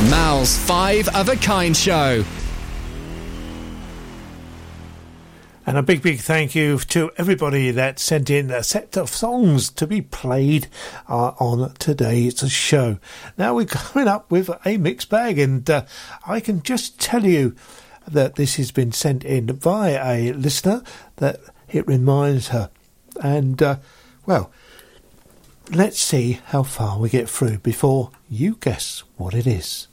Mal's Five of a Kind show. And a big, big thank you to everybody that sent in a set of songs to be played on today's show. Now we're coming up with a mixed bag, and I can just tell you that this has been sent in by a listener that it reminds her. And, well, let's see how far we get through before you guess what it is.